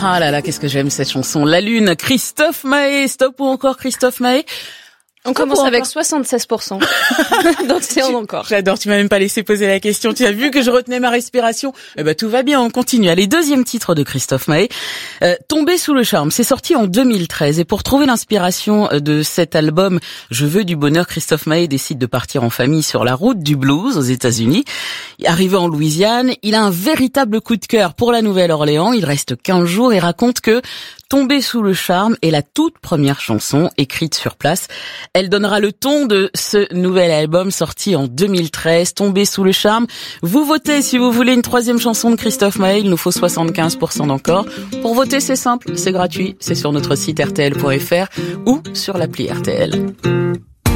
Ah là là, qu'est-ce que j'aime cette chanson. La Lune, Christophe Maé. Stop ou encore Christophe Maé? On commence avec 76%. Donc c'est on encore. J'adore, tu m'as même pas laissé poser la question. Tu as vu que je retenais ma respiration. Eh ben tout va bien, on continue. Allez, deuxième titre de Christophe Maé. Tomber sous le charme. C'est sorti en 2013 et pour trouver l'inspiration de cet album Je veux du bonheur, Christophe Maé décide de partir en famille sur la route du blues aux États-Unis. Arrivé en Louisiane, il a un véritable coup de cœur pour la Nouvelle-Orléans. Il reste 15 jours et raconte que Tomber sous le charme est la toute première chanson écrite sur place. Elle donnera le ton de ce nouvel album sorti en 2013, Tomber sous le charme. Vous votez si vous voulez une troisième chanson de Christophe Maé, il nous faut 75% d'encore. Pour voter, c'est simple, c'est gratuit, c'est sur notre site rtl.fr ou sur l'appli RTL.